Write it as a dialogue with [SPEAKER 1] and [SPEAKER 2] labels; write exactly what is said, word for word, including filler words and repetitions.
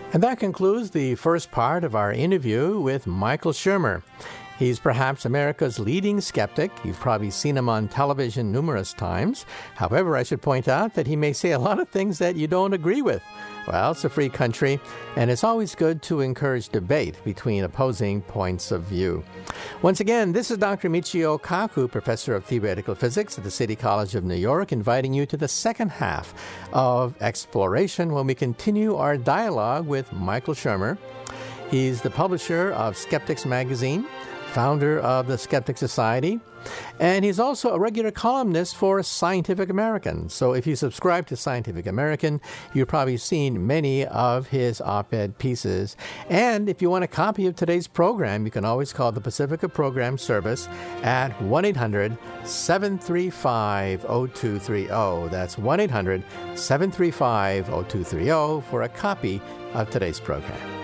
[SPEAKER 1] And that concludes the first part of our interview with Michael Shermer. He's perhaps America's leading skeptic. You've probably seen him on television numerous times. However, I should point out that he may say a lot of things that you don't agree with. Well, it's a free country, and it's always good to encourage debate between opposing points of view. Once again, this is Doctor Michio Kaku, Professor of Theoretical Physics at the City College of New York, inviting you to the second half of Exploration when we continue our dialogue with Michael Shermer. He's the publisher of Skeptics Magazine, founder of the Skeptic Society, and he's also a regular columnist for Scientific American. So if you subscribe to Scientific American, you've probably seen many of his op-ed pieces. And if you want a copy of today's program, you can always call the Pacifica Program Service at one eight hundred seven three five zero two three zero. That's one eight hundred seven three five zero two three zero for a copy of today's program.